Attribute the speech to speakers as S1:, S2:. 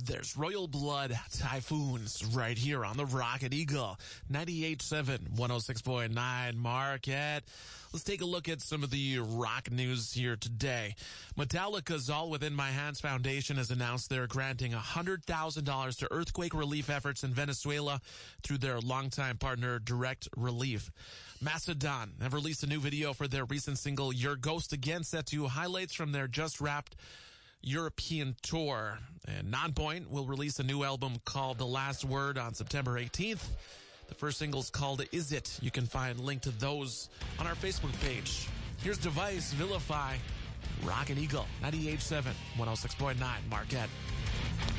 S1: There's Royal Blood Typhoons right here on the Rocket Eagle. 98.7, 106.9 Marquette. Let's take a look at some of the rock news here today. Metallica's All Within My Hands Foundation has announced they're granting $100,000 to earthquake relief efforts in Venezuela through their longtime partner, Direct Relief. Mastodon have released a new video for their recent single, Your Ghost Again, set to highlights from their just wrapped European tour. And Nonpoint will release a new album called The Last Word on September 18th. The first single's called Is It? You can find a link to those on our Facebook page. Here's Device, Vilify, Rocket Eagle, 98.7, 106.9 Marquette.